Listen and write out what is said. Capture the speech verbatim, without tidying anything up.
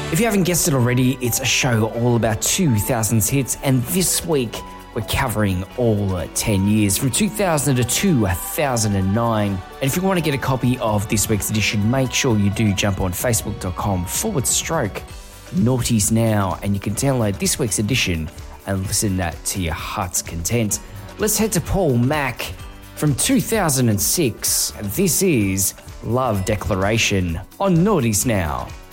If you haven't guessed it already, it's a show all about two thousands hits, and this week we're covering all ten years, from two thousand to two thousand nine. And if you want to get a copy of this week's edition, make sure you do jump on facebook.com forward stroke Naughties Now, and you can download this week's edition and listen that to your heart's content. Let's head to Paul Mac from two thousand six. This is Love Declaration on Naughties Now.